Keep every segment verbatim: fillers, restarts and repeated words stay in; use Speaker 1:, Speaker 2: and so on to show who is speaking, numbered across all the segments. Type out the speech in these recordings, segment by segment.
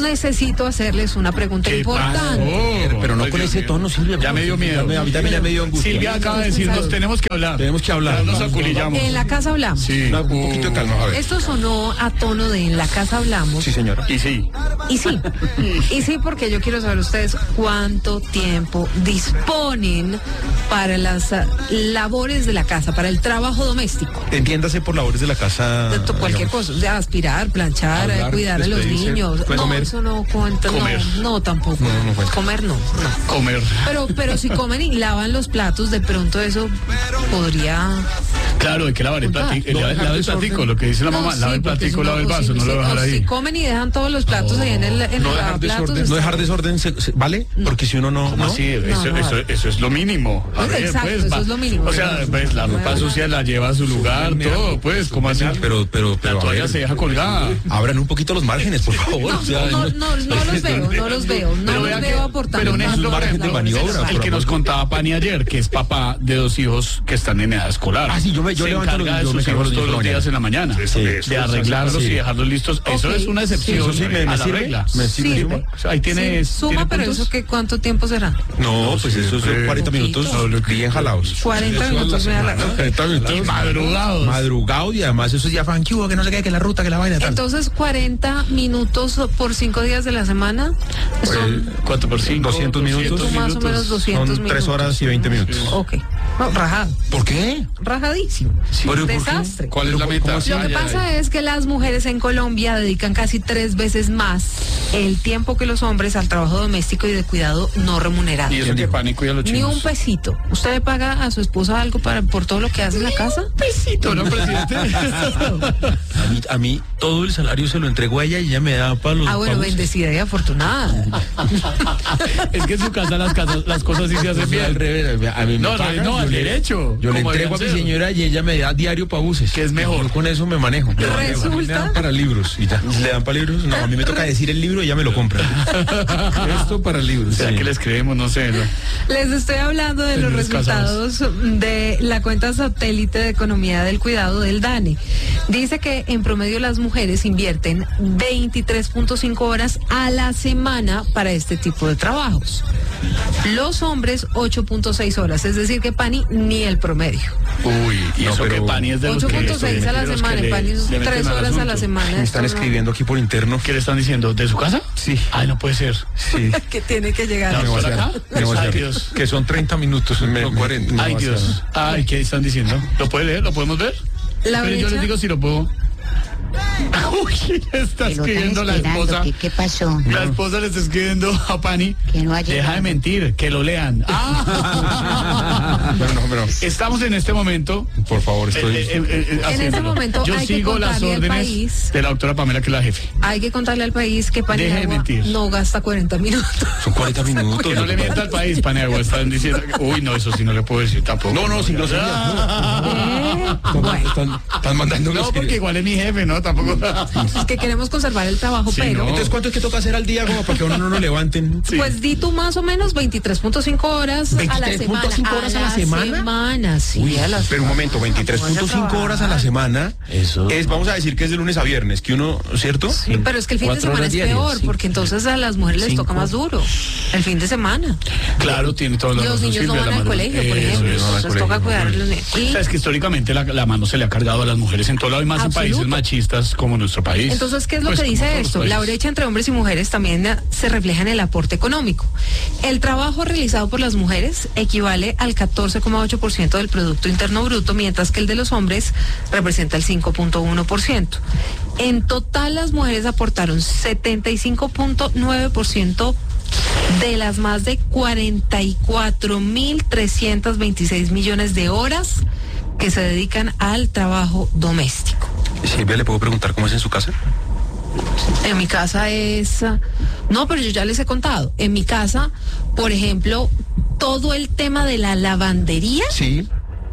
Speaker 1: necesito hacerles una pregunta importante.
Speaker 2: Oh, pero no con ese tono, Silvia.
Speaker 3: Ya me dio miedo.
Speaker 2: A mí también me dio angustia.
Speaker 3: Silvia acaba de decirnos, tenemos que hablar.
Speaker 2: Tenemos que hablar.
Speaker 3: Ya nos aculillamos.
Speaker 1: En la casa hablamos.
Speaker 3: Sí.
Speaker 2: Un poquito de calma, a ver.
Speaker 1: Esto sonó a tono de en la casa hablamos.
Speaker 2: Sí, señora.
Speaker 3: Y sí.
Speaker 1: Y sí, y sí, porque yo quiero saber ustedes cuánto tiempo disponen para las uh, labores de la casa, para el trabajo doméstico.
Speaker 2: Entiéndase por labores de la casa.
Speaker 1: De to- cualquier
Speaker 2: digamos.
Speaker 1: cosa, de aspirar, planchar,
Speaker 2: Hablar,
Speaker 1: eh, cuidar a los
Speaker 2: despedirse,
Speaker 1: niños.
Speaker 2: pues,
Speaker 1: No,
Speaker 2: comer.
Speaker 1: eso no cuenta.
Speaker 3: Comer.
Speaker 1: No, no tampoco.
Speaker 2: No, no cuenta.
Speaker 1: Comer no, no.
Speaker 3: Comer.
Speaker 1: Pero, pero si comen y lavan los platos, de pronto eso podría.
Speaker 3: Claro, hay que lavar el platico.
Speaker 2: No,
Speaker 3: Lava
Speaker 2: dejar
Speaker 3: el
Speaker 2: desorden.
Speaker 3: platico, lo que dice la
Speaker 1: No,
Speaker 3: mamá.
Speaker 1: sí,
Speaker 3: Lava el
Speaker 1: porque
Speaker 3: platico,
Speaker 1: es
Speaker 3: lava el
Speaker 1: una
Speaker 3: vaso, no lo
Speaker 1: posible-
Speaker 3: dejar
Speaker 1: o
Speaker 3: ahí.
Speaker 1: Si comen y dejan todos los platos ahí en el, en
Speaker 2: No
Speaker 1: el
Speaker 2: dejar
Speaker 1: lavaplatos.
Speaker 2: desorden, no dejar desorden, se- se- ¿vale? Porque si uno no...
Speaker 3: ¿Cómo
Speaker 2: ¿no?
Speaker 3: así? Eso,
Speaker 1: no,
Speaker 3: eso, eso es lo mínimo. A ver,
Speaker 1: Exacto,
Speaker 3: pues,
Speaker 1: eso
Speaker 3: va.
Speaker 1: es lo mínimo.
Speaker 3: O sea, pues la ropa sucia la lleva a su lugar, todo, pues, ¿cómo así?
Speaker 2: Pero, pero,
Speaker 3: La
Speaker 2: pero, a
Speaker 3: toalla
Speaker 2: ver,
Speaker 3: se deja colgada.
Speaker 2: abran un poquito los márgenes, por favor.
Speaker 1: No,
Speaker 2: o sea,
Speaker 1: no, no, no los veo, no los veo, no
Speaker 3: Pero
Speaker 1: los
Speaker 3: vea
Speaker 1: veo
Speaker 3: que-
Speaker 1: aportando.
Speaker 3: pero un
Speaker 1: más
Speaker 3: ejemplo, por
Speaker 2: margen de
Speaker 3: ejemplo,
Speaker 2: maniobra,
Speaker 3: el
Speaker 2: por
Speaker 3: que nos
Speaker 2: favor.
Speaker 3: contaba Pani ayer, que es papá de dos hijos que están en edad escolar.
Speaker 2: Ah, sí, yo me- yo
Speaker 3: Se
Speaker 2: levanto los-
Speaker 3: encarga de
Speaker 2: yo me
Speaker 3: sus
Speaker 2: cargo
Speaker 3: hijos
Speaker 2: los
Speaker 3: todos
Speaker 2: niños
Speaker 3: los
Speaker 2: por la
Speaker 3: días en la mañana.
Speaker 2: Sí,
Speaker 3: de
Speaker 2: eso es
Speaker 3: arreglarlos
Speaker 2: así.
Speaker 3: y dejarlos listos. Eso
Speaker 1: Ok,
Speaker 3: es una excepción
Speaker 2: Eso sí, me- me
Speaker 3: a la
Speaker 2: sirve.
Speaker 3: regla.
Speaker 2: Me sirve.
Speaker 1: Sirve.
Speaker 3: O sea, ahí tiene,
Speaker 1: Sí, suma,
Speaker 3: ¿tiene
Speaker 1: pero
Speaker 3: puntos?
Speaker 1: eso que cuánto tiempo será.
Speaker 2: No, pues eso son
Speaker 3: siempre.
Speaker 2: cuarenta minutos
Speaker 1: Poquito.
Speaker 2: bien jalados.
Speaker 1: cuarenta minutos me da la-
Speaker 2: cuarenta minutos.
Speaker 3: Y madrugados.
Speaker 2: Madrugado y además eso ya fan que hubo, que no sé qué, que la ruta, que la vaina tal.
Speaker 1: Entonces, cuarenta minutos por cinco días de la semana son,
Speaker 3: ¿Cuánto por cinco?
Speaker 2: doscientos minutos.
Speaker 1: son más o menos doscientos
Speaker 2: Son
Speaker 1: minutos.
Speaker 2: tres horas y veinte minutos.
Speaker 1: Ok. No, rajado.
Speaker 2: ¿Por qué?
Speaker 1: Rajadísimo.
Speaker 2: ¿Pero por qué?
Speaker 1: Desastre.
Speaker 3: ¿Cuál es la meta?
Speaker 1: Lo que pasa es que las mujeres en Colombia dedican casi tres veces más el tiempo que los hombres al trabajo doméstico y de cuidado no remunerado.
Speaker 3: Y eso que pánico y a los
Speaker 1: Ni
Speaker 3: chinos.
Speaker 1: un pesito. ¿Usted le paga a su esposa algo para por todo lo que hace en la casa?
Speaker 3: pesito, ¿no, presidente?
Speaker 2: A mí, a mí todo el salario se lo entrego a ella y ella me da para los
Speaker 1: Ah, bueno,
Speaker 2: pagos.
Speaker 1: bendecida y afortunada.
Speaker 3: Es que en su casa las, casas, las cosas sí se hacen
Speaker 2: Al
Speaker 3: bien.
Speaker 2: revés, a mí me
Speaker 3: No, no,
Speaker 2: pagan,
Speaker 3: no, al
Speaker 2: yo le-
Speaker 3: derecho.
Speaker 2: Yo le
Speaker 3: Como
Speaker 2: entrego a mi
Speaker 3: deben ser.
Speaker 2: señora y ella me da diario para buses.
Speaker 3: ¿Qué es mejor?
Speaker 2: Yo con eso me manejo. Me
Speaker 1: Resulta-
Speaker 2: manejo. Me dan para libros y ya. ¿Le dan para libros? No, a mí me toca decir el libro y ella me lo compra. Esto para libros.
Speaker 3: ¿Será
Speaker 2: sí.
Speaker 3: que les creemos? No sé. ¿no?
Speaker 1: Les estoy hablando de los
Speaker 3: Señores
Speaker 1: resultados de la cuenta satélite de economía del cuidado del DANE. Dice que en promedio las mujeres invierten veintitrés punto cinco horas a la semana para este tipo de trabajos. Los hombres ocho punto seis horas, es decir que Pani ni el promedio.
Speaker 3: Uy, y
Speaker 2: No,
Speaker 3: eso
Speaker 2: pero-
Speaker 3: que Pani es de los
Speaker 1: ocho
Speaker 3: que...
Speaker 1: punto seis a la
Speaker 3: de los
Speaker 1: semana,
Speaker 3: que le-
Speaker 1: Pani es
Speaker 3: le meten
Speaker 1: tres
Speaker 3: al
Speaker 1: horas a la
Speaker 3: asunto.
Speaker 1: semana.
Speaker 2: Me están
Speaker 1: Esto no-
Speaker 2: escribiendo aquí por interno.
Speaker 3: ¿Qué le están diciendo? ¿De su casa?
Speaker 2: Sí.
Speaker 3: Ay, no puede ser.
Speaker 2: Sí.
Speaker 1: que tiene que llegar.
Speaker 3: No,
Speaker 2: Negociar,
Speaker 3: ¿por acá?
Speaker 2: negociar.
Speaker 3: Ay, Dios.
Speaker 2: Que son treinta minutos, no cuarenta.
Speaker 3: Ay, Dios. Ay, ¿qué están diciendo? ¿Lo puede leer? ¿Lo podemos ver?
Speaker 1: La
Speaker 3: Pero yo
Speaker 1: brecha-
Speaker 3: les digo si lo puedo. Uy, le está
Speaker 4: Que lo están
Speaker 3: escribiendo la
Speaker 4: esperando.
Speaker 3: esposa.
Speaker 4: ¿Qué, qué pasó?
Speaker 3: La esposa le está escribiendo a Pani.
Speaker 4: Que no ha
Speaker 3: Deja
Speaker 4: llegado.
Speaker 3: de mentir, que lo lean. Ah.
Speaker 2: Bueno, no, pero
Speaker 3: Estamos en este momento.
Speaker 2: por favor, estoy...
Speaker 3: eh, eh, eh, eh, haciéndolo.
Speaker 1: momento
Speaker 3: Yo
Speaker 1: hay que
Speaker 3: sigo las
Speaker 1: contarle al
Speaker 3: órdenes
Speaker 1: país.
Speaker 3: de la doctora Pamela, que es la jefe.
Speaker 1: Hay que contarle al país que
Speaker 3: Deje de
Speaker 1: Paniagua
Speaker 3: mentir.
Speaker 1: no gasta cuarenta minutos.
Speaker 2: Son cuarenta minutos.
Speaker 3: Que no le mienta al país, Paniagua. Están diciendo. que- Uy, no, eso sí no le puedo decir tampoco.
Speaker 2: No, no, sin groserías.
Speaker 1: ¿Eh?
Speaker 2: Están, están, están mandando
Speaker 3: No,
Speaker 2: groserías.
Speaker 3: porque igual es mi jefe, ¿no? Tampoco.
Speaker 1: Es que queremos conservar el trabajo,
Speaker 3: Sí,
Speaker 1: pero...
Speaker 3: no.
Speaker 2: Entonces, ¿cuánto es que toca hacer al día como para que a uno no lo levanten?
Speaker 3: Sí.
Speaker 1: Pues di tú más o menos veintitrés punto cinco horas a la semana.
Speaker 2: veintitrés punto cinco horas a la semana?
Speaker 1: semana, sí,
Speaker 2: Uy,
Speaker 1: a la
Speaker 2: pero un momento, veintitrés punto cinco horas a la semana.
Speaker 3: Eso.
Speaker 2: Es, vamos a decir que es de lunes a viernes, que uno, ¿cierto?
Speaker 1: Sí, pero es que el fin de
Speaker 2: Cuatro
Speaker 1: semana
Speaker 2: horas
Speaker 1: es
Speaker 2: diarias,
Speaker 1: peor,
Speaker 2: sí.
Speaker 1: porque entonces a las mujeres les
Speaker 2: Cinco.
Speaker 1: toca más duro. El fin de semana.
Speaker 3: Claro, tiene toda la
Speaker 1: Los
Speaker 3: razón,
Speaker 1: niños no
Speaker 3: Silvia,
Speaker 1: van
Speaker 3: la
Speaker 1: al
Speaker 3: mano-
Speaker 1: colegio, por
Speaker 3: Eso
Speaker 1: ejemplo.
Speaker 3: es.
Speaker 2: no van al
Speaker 1: Entonces toca
Speaker 2: colegio,
Speaker 1: cuidar a
Speaker 2: no.
Speaker 1: los niños. Y
Speaker 3: Sabes que históricamente la, la mano se le ha cargado a las mujeres en todo lado y más
Speaker 1: Absoluto.
Speaker 3: en países machistas como nuestro país.
Speaker 1: entonces, ¿qué es lo
Speaker 3: Pues,
Speaker 1: que
Speaker 3: como
Speaker 1: dice
Speaker 3: todos los
Speaker 1: esto? La
Speaker 3: países.
Speaker 1: brecha entre hombres y mujeres también eh, se refleja en el aporte económico. El trabajo realizado por las mujeres equivale al catorce coma ocho por ciento del Producto Interno Bruto, mientras que el de los hombres representa el cinco punto uno por ciento. En total, las mujeres aportaron setenta y cinco punto nueve por ciento de las más de cuarenta y cuatro mil trescientos veintiséis millones de horas que se dedican al trabajo doméstico.
Speaker 2: Silvia, ¿le puedo preguntar cómo es en su casa?
Speaker 1: En mi casa es... ah, No, pero yo ya les he contado. En mi casa, por ejemplo, todo el tema de la lavandería
Speaker 2: Sí.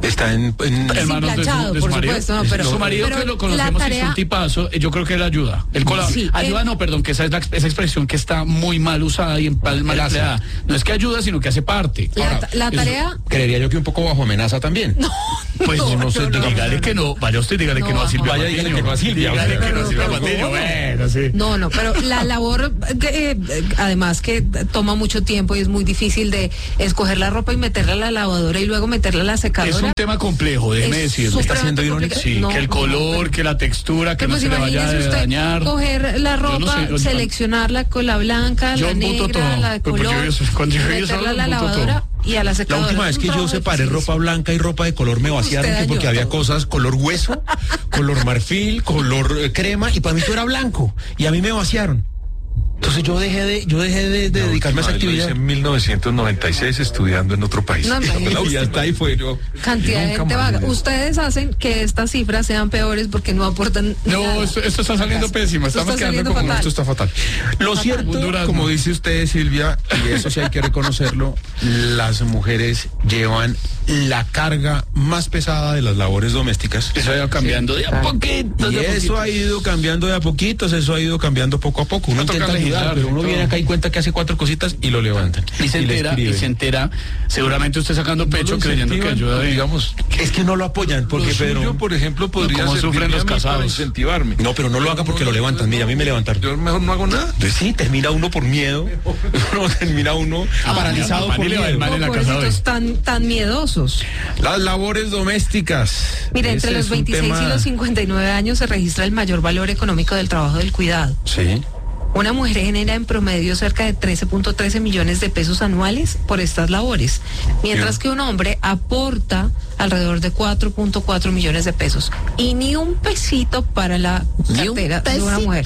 Speaker 2: Está en, en
Speaker 1: Sí,
Speaker 3: Hermanos de su-
Speaker 1: planchado,
Speaker 3: de su
Speaker 1: por
Speaker 3: marido.
Speaker 1: supuesto, no, pero-
Speaker 3: su marido,
Speaker 1: pero
Speaker 3: que lo
Speaker 1: la
Speaker 3: conocemos y es
Speaker 1: tarea-
Speaker 3: un tipazo, eh, yo creo que él ayuda. Él colabora.
Speaker 1: Sí,
Speaker 3: ayuda,
Speaker 1: él-
Speaker 3: no, perdón, que esa es la, esa expresión que está muy mal usada y en mal mal empleada. No es que ayuda, sino que hace parte.
Speaker 1: La,
Speaker 3: Ahora,
Speaker 1: ta- la
Speaker 3: eso-
Speaker 1: tarea...
Speaker 2: creería yo que un poco bajo amenaza también.
Speaker 3: Pues
Speaker 1: No,
Speaker 3: no sé,
Speaker 1: no, no,
Speaker 3: dígale
Speaker 1: no,
Speaker 3: que no, vaya usted, dígale
Speaker 1: No,
Speaker 3: que no a Silvia
Speaker 2: vaya,
Speaker 3: Patiño.
Speaker 2: dígale que no a Silvia,
Speaker 3: Dígale
Speaker 2: o sea,
Speaker 3: que no a Silvia
Speaker 1: pero
Speaker 3: Patiño,
Speaker 1: ¿cómo?
Speaker 3: bueno, sí.
Speaker 1: No, no, pero la labor, que, eh, además que toma mucho tiempo y es muy difícil de escoger la ropa y meterla a la lavadora y luego meterla a la secadora.
Speaker 3: Es un tema complejo, déjeme
Speaker 1: Es
Speaker 3: decirle.
Speaker 1: supremamente
Speaker 2: ¿Está siendo irónico?
Speaker 1: complicado.
Speaker 3: Sí,
Speaker 1: No,
Speaker 3: que el
Speaker 1: no,
Speaker 3: color,
Speaker 1: pero-
Speaker 3: que la textura, que
Speaker 1: Pero
Speaker 3: no
Speaker 1: pues
Speaker 3: se le vaya
Speaker 1: imagínese
Speaker 3: a
Speaker 1: usted
Speaker 3: dañar.
Speaker 1: coger la
Speaker 3: Yo no
Speaker 1: ropa,
Speaker 3: sé, yo-
Speaker 1: seleccionarla con la blanca,
Speaker 3: Yo
Speaker 1: la
Speaker 3: embuto
Speaker 1: negra,
Speaker 3: todo.
Speaker 1: la de
Speaker 3: Pero pues yo
Speaker 1: color,
Speaker 3: eso- cuando yo vi eso,
Speaker 1: meterla a la
Speaker 3: embuto
Speaker 1: lavadora y a la
Speaker 2: La
Speaker 1: secadora.
Speaker 2: última vez
Speaker 1: Es un
Speaker 2: que yo
Speaker 1: trabajo
Speaker 2: separé
Speaker 1: difícil.
Speaker 2: ropa blanca y ropa de color me vaciaron
Speaker 1: Usted
Speaker 2: que porque
Speaker 1: dañó
Speaker 2: había
Speaker 1: todo.
Speaker 2: cosas color hueso, color marfil, color eh, crema y para mí todo era blanco y a mí me vaciaron. Entonces yo dejé de yo dejé de, de dedicarme a esa actividad.
Speaker 4: En mil novecientos noventa y seis estudiando en otro país.
Speaker 1: No, imagínese.
Speaker 2: Y hasta ahí fue yo.
Speaker 1: Cantidad de
Speaker 4: Nunca
Speaker 1: gente
Speaker 4: más
Speaker 1: vaga.
Speaker 4: vi eso.
Speaker 1: Ustedes hacen que estas cifras sean peores porque no aportan
Speaker 3: No,
Speaker 1: nada.
Speaker 3: esto, esto está saliendo pésimo.
Speaker 1: Esto
Speaker 3: Estamos
Speaker 1: está
Speaker 3: quedando
Speaker 1: saliendo
Speaker 3: como
Speaker 1: fatal.
Speaker 2: Esto está fatal. Lo
Speaker 3: Un
Speaker 2: cierto,
Speaker 3: durazno.
Speaker 2: como dice usted, Silvia, y eso sí hay que reconocerlo, las mujeres llevan la carga más pesada de las labores domésticas.
Speaker 3: Eso ha ido cambiando de a poquito.
Speaker 2: Y
Speaker 3: de a
Speaker 2: eso
Speaker 3: poquito.
Speaker 2: ha ido cambiando de a poquitos, eso ha ido cambiando poco a poco. Uno
Speaker 3: Va a tocar
Speaker 2: intenta ayudar,
Speaker 3: legislar,
Speaker 2: pero uno
Speaker 3: todo.
Speaker 2: viene acá y cuenta que hace cuatro cositas y lo levantan.
Speaker 3: Y se
Speaker 2: le
Speaker 3: entera, y
Speaker 2: escriben.
Speaker 3: se entera, seguramente usted sacando pecho
Speaker 4: lo
Speaker 3: creyendo que
Speaker 4: incentivan,
Speaker 3: ayuda de...
Speaker 4: digamos,
Speaker 2: Es que no lo apoyan, porque
Speaker 4: lo suyo,
Speaker 2: Pedro...
Speaker 4: por ejemplo, podría
Speaker 3: ¿Cómo
Speaker 4: servirme
Speaker 3: sufren los
Speaker 4: a mí para
Speaker 3: casados?
Speaker 4: incentivarme.
Speaker 2: No, pero no lo haga porque lo levantan. Mira, a mí me levantaron.
Speaker 4: Yo mejor no hago nada.
Speaker 2: Entonces sí, termina uno por miedo, no, termina uno
Speaker 3: Ah,
Speaker 2: paralizado
Speaker 3: mi papá
Speaker 2: por
Speaker 3: ni le va a ir
Speaker 2: miedo.
Speaker 3: mal en la casa
Speaker 1: Pobrecitos
Speaker 3: hoy.
Speaker 1: tan, tan miedosos.
Speaker 2: Las labores domésticas.
Speaker 1: Mire, entre
Speaker 2: Ese
Speaker 1: los
Speaker 2: es un
Speaker 1: veintiséis
Speaker 2: tema-
Speaker 1: y los cincuenta y nueve años se registra el mayor valor económico del trabajo del cuidado.
Speaker 2: Sí.
Speaker 1: Una mujer genera en promedio cerca de trece punto trece millones de pesos anuales por estas labores, mientras que un hombre aporta alrededor de cuatro punto cuatro millones de pesos. Y ni un pesito para la cartera de una mujer.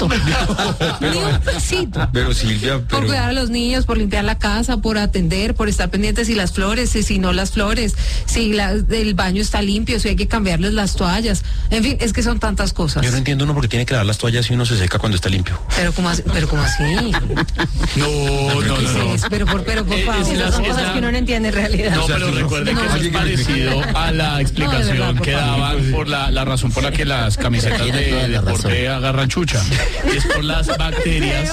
Speaker 1: Ni un pesito.
Speaker 2: Pero Silvia,
Speaker 1: Por
Speaker 2: pero...
Speaker 1: cuidar a los niños, por limpiar la casa, por atender, por estar pendientes si las flores, si, si no las flores, si la- el baño está limpio, si hay que cambiarles las toallas. En fin, es que son tantas cosas.
Speaker 2: Yo no entiendo uno porque tiene que lavar las toallas y uno se seca cuando está limpio.
Speaker 1: Pero como así, pero como así.
Speaker 3: No, no,
Speaker 1: ¿Qué
Speaker 3: no,
Speaker 1: es
Speaker 3: no.
Speaker 1: eso? Pero por, pero por
Speaker 3: Eh,
Speaker 1: favor.
Speaker 3: es la-
Speaker 1: Esas son
Speaker 3: es
Speaker 1: cosas
Speaker 3: la-
Speaker 1: que uno no entiende en realidad.
Speaker 3: No,
Speaker 2: O sea,
Speaker 3: pero
Speaker 2: no.
Speaker 3: recuerde
Speaker 1: No.
Speaker 3: que eso es
Speaker 2: Alguien que me
Speaker 3: parecido a la explicación
Speaker 1: verdad, por
Speaker 3: que
Speaker 1: favor.
Speaker 3: daban por la, la razón por la que las camisetas de deporte agarran chucha. Y es por las bacterias.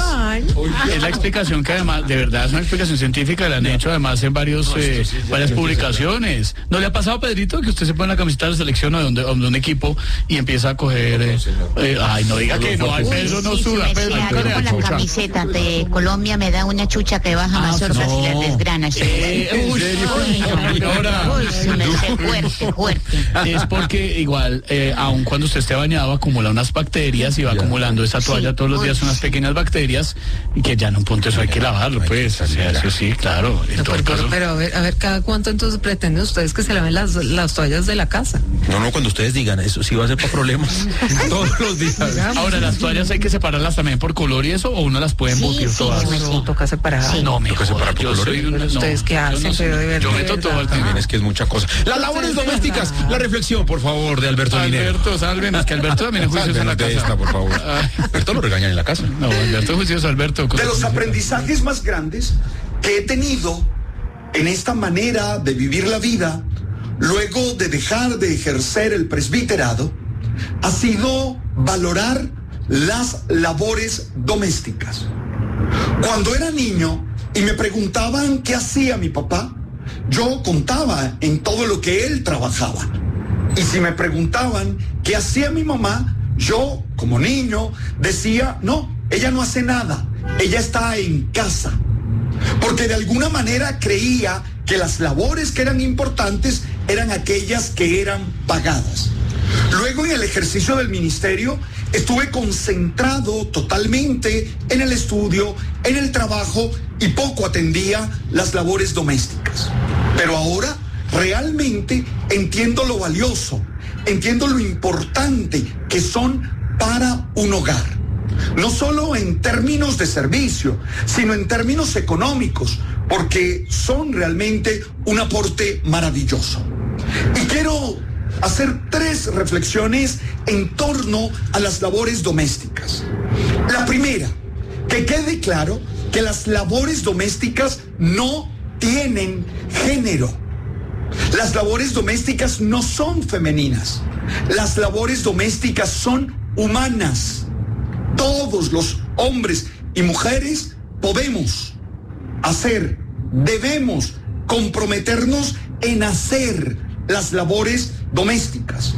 Speaker 3: Es la explicación que además, de verdad, es una explicación científica, la han hecho además en varios eh, varias publicaciones. ¿No le ha pasado, Pedrito, que usted se pone la camiseta de la selección o de un, de un equipo y empieza a coger... eh, eh, ay, no diga que no, ay, Pedro no
Speaker 5: Sí,
Speaker 3: suda,
Speaker 5: sí,
Speaker 3: Pedro,
Speaker 5: me
Speaker 3: no
Speaker 5: yo
Speaker 3: le da
Speaker 5: con la
Speaker 3: chucha.
Speaker 5: camiseta de Colombia me da una chucha que baja
Speaker 3: Ah,
Speaker 5: mazorcas
Speaker 3: no.
Speaker 5: y las desgrana. sí.
Speaker 3: Eh, uy,
Speaker 5: Uy,
Speaker 3: uy, Nora.
Speaker 5: uy, se me hace fuerte, fuerte.
Speaker 3: Es porque igual, eh, aun cuando usted esté bañado, acumula unas bacterias y va acumulando esa toalla
Speaker 5: Sí.
Speaker 3: todos los
Speaker 5: Uy,
Speaker 3: días, unas
Speaker 5: sí.
Speaker 3: pequeñas bacterias, y que ya en un punto eso hay que lavarlo, pues. O sea, eso sí, claro. En
Speaker 1: No,
Speaker 3: todo
Speaker 1: pero, pero,
Speaker 3: caso.
Speaker 1: pero a ver, a ver, cada cuánto entonces pretenden ustedes que se laven las, las toallas de la casa.
Speaker 2: No, no, cuando ustedes digan eso, sí va a ser para problemas todos los días.
Speaker 3: Ahora, las toallas hay que separarlas también por color y eso, o uno las puede
Speaker 5: Sí,
Speaker 3: embutir
Speaker 5: sí,
Speaker 3: todas.
Speaker 5: sí.
Speaker 1: No, toca separar.
Speaker 5: Sí.
Speaker 3: No, me
Speaker 2: Toca separar
Speaker 3: joda,
Speaker 2: por
Speaker 3: yo
Speaker 2: color.
Speaker 3: soy un-
Speaker 1: Pero
Speaker 3: no,
Speaker 1: ustedes qué
Speaker 3: yo
Speaker 1: hacen,
Speaker 3: no sé.
Speaker 1: pero de verdad,
Speaker 3: Yo
Speaker 1: de
Speaker 3: meto todo al
Speaker 1: verdad.
Speaker 2: También es que es mucha cosa. Las labores domésticas, la reflexión, por favor, de Alberto Linero.
Speaker 3: Alberto, sálvenos, que Alberto también es juicioso en la
Speaker 2: Sálvenos de
Speaker 3: casa.
Speaker 2: esta, por favor.
Speaker 3: Ay.
Speaker 2: Alberto lo regañan en la casa.
Speaker 3: No, Alberto es juicioso, Alberto.
Speaker 6: De los aprendizajes más grandes que he tenido en esta manera de vivir la vida, luego de dejar de ejercer el presbiterado, ha sido valorar las labores domésticas. Cuando era niño y me preguntaban qué hacía mi papá, yo contaba en todo lo que él trabajaba. Y si me preguntaban qué hacía mi mamá, yo, como niño, decía, no, ella no hace nada, ella está en casa. Porque de alguna manera creía que las labores que eran importantes eran aquellas que eran pagadas. Luego, en el ejercicio del ministerio, estuve concentrado totalmente en el estudio, en el trabajo, y poco atendía las labores domésticas. Pero ahora realmente entiendo lo valioso, entiendo lo importante que son para un hogar. No solo en términos de servicio, sino en términos económicos, porque son realmente un aporte maravilloso. Y quiero hacer tres reflexiones en torno a las labores domésticas. La primera, que quede claro que las labores domésticas no tienen género. Las labores domésticas no son femeninas. Las labores domésticas son humanas. Todos los hombres y mujeres podemos hacer, debemos comprometernos en hacer las labores domésticas.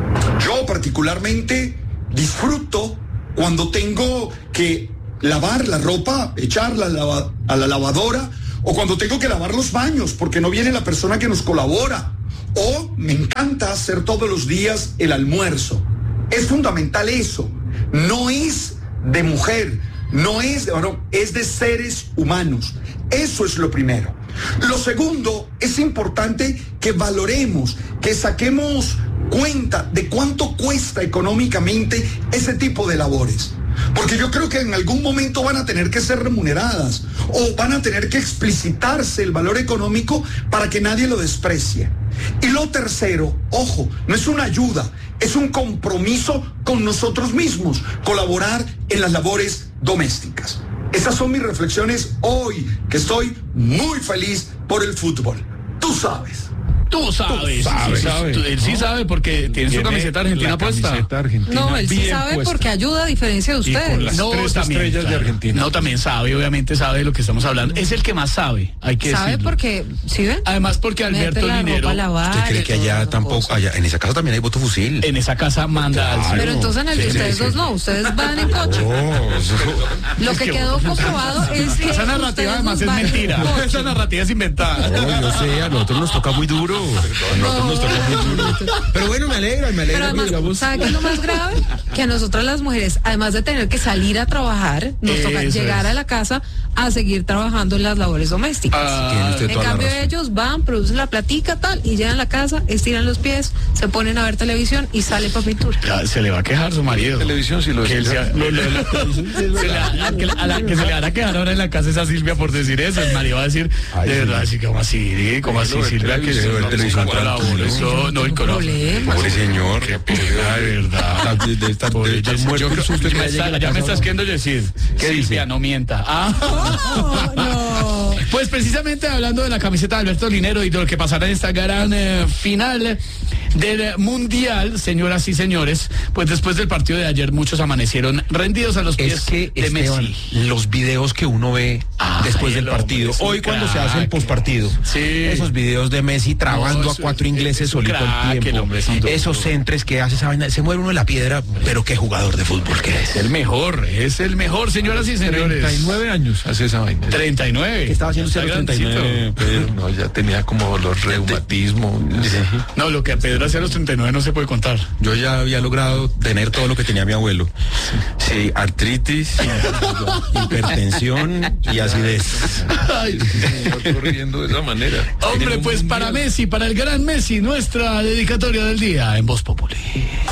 Speaker 6: Yo particularmente disfruto cuando tengo que lavar la ropa, echarla a la, a la lavadora, o cuando tengo que lavar los baños porque no viene la persona que nos colabora. O me encanta hacer todos los días el almuerzo. Es fundamental eso. No es de mujer, no es de varón, es de seres humanos. Eso es lo primero. Lo segundo, es importante que valoremos, que saquemos cuenta de cuánto cuesta económicamente ese tipo de labores. Porque yo creo que en algún momento van a tener que ser remuneradas o van a tener que explicitarse el valor económico para que nadie lo desprecie. Y lo tercero, ojo, no es una ayuda, es un compromiso con nosotros mismos, colaborar en las labores domésticas. Esas son mis reflexiones hoy, que estoy muy feliz por el fútbol. Tú sabes.
Speaker 3: Tú sabes,
Speaker 2: Tú sabes,
Speaker 3: sí,
Speaker 2: sabe,
Speaker 3: tú- él sí
Speaker 2: ¿no?
Speaker 3: sabe porque tiene su
Speaker 4: Tiene
Speaker 3: camiseta argentina
Speaker 4: la
Speaker 3: puesta.
Speaker 4: camiseta argentina
Speaker 1: No, él sí
Speaker 4: bien
Speaker 1: sabe
Speaker 4: puesta.
Speaker 1: porque ayuda a diferencia de
Speaker 4: Y con
Speaker 1: ustedes.
Speaker 4: las tres estrellas de Argentina.
Speaker 3: No, también sabe, obviamente sabe de lo que estamos hablando. Es el que más sabe, hay que
Speaker 1: ¿Sabe
Speaker 3: decirlo.
Speaker 1: porque, sí ven?
Speaker 3: Además porque Alberto
Speaker 1: Mete la
Speaker 3: Linero
Speaker 1: ropa a lavar
Speaker 2: ¿Usted cree
Speaker 1: y
Speaker 2: que
Speaker 1: todas
Speaker 2: allá
Speaker 1: esas
Speaker 2: tampoco,
Speaker 1: cosas.
Speaker 2: allá, en esa casa también hay voto fusil?
Speaker 3: en esa casa manda al
Speaker 2: Claro.
Speaker 1: Pero entonces en el de
Speaker 2: Sí,
Speaker 1: ustedes
Speaker 2: sí,
Speaker 1: dos
Speaker 2: sí.
Speaker 1: no, ustedes van en coche.
Speaker 2: Oh, eso-
Speaker 1: Lo que quedó comprobado es que
Speaker 3: Esa
Speaker 1: ustedes
Speaker 3: narrativa además
Speaker 1: dos
Speaker 3: es
Speaker 1: van en
Speaker 3: mentira.
Speaker 1: coche.
Speaker 3: Esa narrativa es inventada.
Speaker 2: No, yo sé, a nosotros nos toca muy duro. A nosotros nos toca muy duro. Pero bueno, me alegra, me
Speaker 1: Pero
Speaker 2: alegra.
Speaker 1: además,
Speaker 2: digamos.
Speaker 1: ¿sabe qué es lo más grave? Que a nosotras las mujeres, además de tener que salir a trabajar, nos toca
Speaker 3: Eso
Speaker 1: llegar
Speaker 3: es.
Speaker 1: a la casa a seguir trabajando en las labores domésticas.
Speaker 3: Ah,
Speaker 2: Tiene usted
Speaker 1: En
Speaker 2: toda la
Speaker 1: cambio
Speaker 2: razón.
Speaker 1: ellos van, producen la platica tal y llegan a la casa, estiran los pies, se ponen a ver televisión y salen para pintura.
Speaker 3: Ya, se le va a quejar su marido.
Speaker 4: Televisión sí lo
Speaker 3: Que él
Speaker 4: decía.
Speaker 3: sea- lo- lo- lo- se le va- a, que, a la que se le van a quedar ahora en la casa es a Silvia por decir eso. El marido va a decir,
Speaker 2: Ay,
Speaker 3: de
Speaker 2: sí.
Speaker 3: verdad, así como así, como así,
Speaker 4: Lo de
Speaker 3: Silvia, que
Speaker 4: televisión,
Speaker 3: se
Speaker 4: lo de
Speaker 3: no
Speaker 2: televisión
Speaker 3: ponga la
Speaker 2: tranquilo.
Speaker 3: bola, eso no, y con
Speaker 1: Problema.
Speaker 2: Pobre señor.
Speaker 3: Qué pena, de verdad.
Speaker 2: Debe de estar,
Speaker 3: Pobre
Speaker 2: debe estar
Speaker 3: Jessy.
Speaker 2: muerto
Speaker 3: Yo
Speaker 2: el
Speaker 3: creo-
Speaker 2: susto que
Speaker 3: me
Speaker 2: le
Speaker 3: está-
Speaker 2: llegue a la
Speaker 3: ya me
Speaker 2: casa.
Speaker 3: estás queriendo decir.
Speaker 2: ¿Qué dice?
Speaker 3: Silvia, no mienta. Ah.
Speaker 1: No.
Speaker 3: Pues precisamente hablando de la camiseta de Alberto Linero y de lo que pasará en esta gran eh, final del Mundial, señoras y señores, pues después del partido de ayer muchos amanecieron rendidos a los pies
Speaker 2: Es que,
Speaker 3: de
Speaker 2: Esteban,
Speaker 3: Messi.
Speaker 2: los videos que uno ve
Speaker 3: Ay,
Speaker 2: después del
Speaker 3: el hombre
Speaker 2: partido,
Speaker 3: es un
Speaker 2: hoy cuando se hace el
Speaker 3: crack.
Speaker 2: postpartido,
Speaker 3: Sí.
Speaker 2: esos videos de Messi trabando
Speaker 3: No,
Speaker 2: a
Speaker 3: es-
Speaker 2: cuatro
Speaker 3: es-
Speaker 2: ingleses
Speaker 3: es un
Speaker 2: solito
Speaker 3: crack,
Speaker 2: al
Speaker 3: el
Speaker 2: tiempo,
Speaker 3: hombre es un duro.
Speaker 2: esos centres que hace esa vaina, se muere uno de la piedra, pero qué jugador de fútbol que es.
Speaker 3: Es el mejor, es el mejor, señoras y señores.
Speaker 4: treinta y nueve años hace esa vaina.
Speaker 3: treinta y nueve.
Speaker 2: ¿Qué estaba haciendo usted a los
Speaker 3: Está
Speaker 2: treinta y nueve?
Speaker 3: grandecito.
Speaker 4: Pedro, no, ya tenía como los reumatismos.
Speaker 3: No, lo que a Pedro hacía a los treinta y nueve no se puede contar.
Speaker 2: Yo ya había logrado tener todo lo que tenía mi abuelo. Sí, artritis, hipertensión y acidez.
Speaker 3: Ay.
Speaker 4: No, corriendo de esa manera.
Speaker 3: Hombre,
Speaker 4: En un
Speaker 3: pues para
Speaker 4: mundial.
Speaker 3: Messi, para el gran Messi, nuestra dedicatoria del día en Voz Populi.